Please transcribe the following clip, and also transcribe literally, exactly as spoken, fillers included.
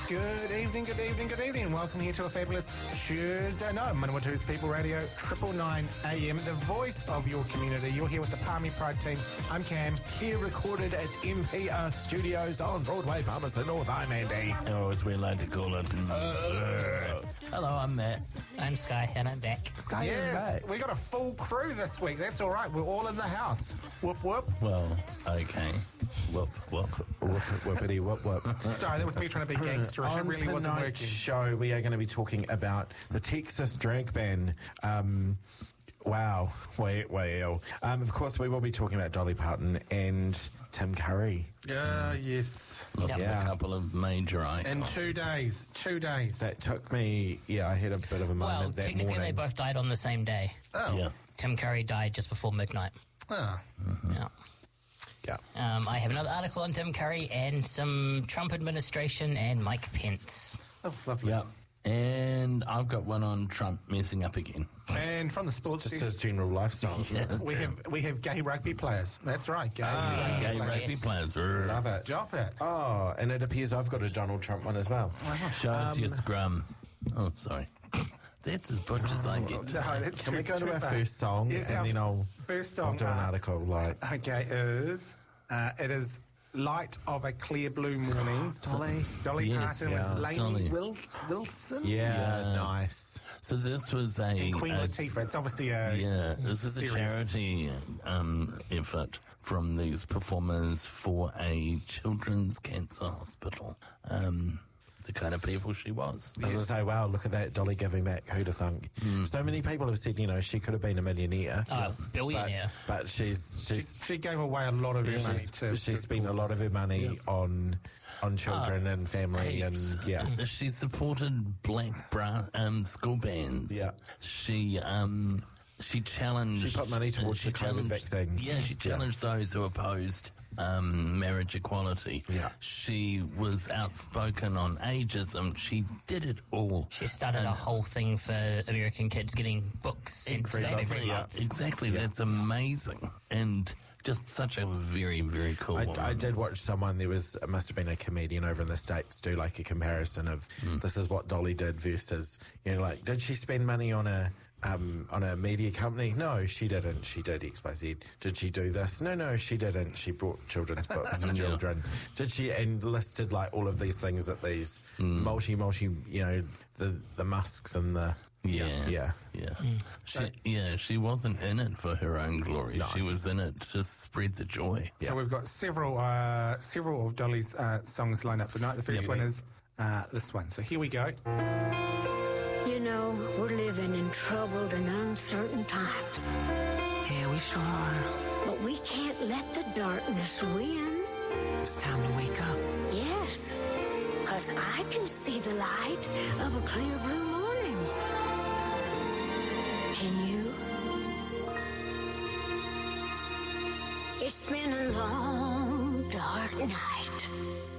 Good evening, good evening, good evening. Welcome here to a fabulous Tuesday night. Manawatu's People Radio, Triple Nine A M, the voice of your community. You're here with the Palmy Pride team. I'm Cam. Here recorded at M P R Studios on Broadway, Palmerston North. I'm Andy. Or as we like to call it. Uh, hello, I'm Matt. I'm Sky, and I'm back. Sky Yes, is back. we got a full crew this week. That's all right. We're all in the house. Whoop, whoop. Well, okay. Whoop, whoop. Whoop, whoopity, whoop, whoop. Sorry, that was me trying to be gangsterish. It On really wasn't tonight's working. show, we are going to be talking about the Texas drag ban. Um, wow. Well, well. Um, of course, we will be talking about Dolly Parton and Tim Curry. Uh, yes. Lost Yeah. a couple of major icons. In two days. Two days. That took me, yeah, I had a bit of a moment Well, that technically morning. they both died on the same day. oh. Yeah. Tim Curry died just before midnight. Oh. Yeah. Yeah. Um, I have another article on Tim Curry and some Trump administration and Mike Pence. Oh, lovely. Yeah. And I've got one on Trump messing up again. And from the sports Just desk, his general lifestyle. Yeah. we have we have gay rugby players. That's right, gay Ah, rugby gay players. rugby Yes. players. Love it. Drop it. Oh, and it appears I've got a Donald Trump one as well. Show us Um, your scrum. Oh, sorry. That's as butch as I get. No, today. that's Can too, we go too to our far. first song Yes, and our then I'll, first I'll song, do an uh, article like... Okay, is uh, it is Light of a Clear Blue Morning. Dolly. Dolly Yes, Parton yeah, with Lainey Dolly. Wil- Wilson. Yeah, Yeah. nice. So this was a... And Queen a- Latifah. It's obviously a Yeah, this is a serious- charity um, effort from these performers for a children's cancer hospital. Um, the kind of people she was. I was going to say, wow, look at that, Dolly giving back. Who'd have thunk? So many people have said, you know, she could have been a millionaire. Uh, billionaire. But, but she's She, she's she gave away a lot of her money she's, to. she's to spent a lot of her money on on children and family Heaps. and yeah. She supported black bra- um, school bands. Yeah. She um she challenged. She put money towards she the COVID challenged- vaccines. Yeah, she Yeah. challenged those who opposed um, marriage equality. Yeah. She was outspoken on ageism. She did it all. She started And- a whole thing for American kids getting books sent to them every Exactly. month. Exactly. That's amazing. And just such a very, very cool I, woman. I did watch someone, there was, it must have been a comedian over in the States, do like a comparison of this is what Dolly did versus, you know, like, did she spend money on a, um, on a media company? No, she didn't. She did X Y Z. Did she do this? No, no, she didn't. She brought children's books for Yeah. children. Did she, and listed like all of these things that these multi, multi, you know, the, the Musks and the, Yeah. yeah. Yeah. She, yeah, she wasn't in it for her own glory. No. She was in it to spread the joy. Yeah. So we've got several uh, several of Dolly's uh, songs lined up for tonight. The first Yeah. one is uh, this one. So here we go. You know, we're living in troubled and uncertain times. Yeah, we sure are. But we can't let the darkness win. It's time to wake up. Yes, because I can see the light of a clear blue morning. Can you? It's been a long, dark night.